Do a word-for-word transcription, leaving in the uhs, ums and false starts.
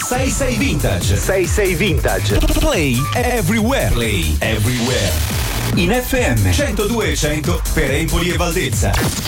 sei sei Vintage. sei sei Vintage. Play everywhere. Play everywhere. In F M centodue e cento per Empoli e Valdezza.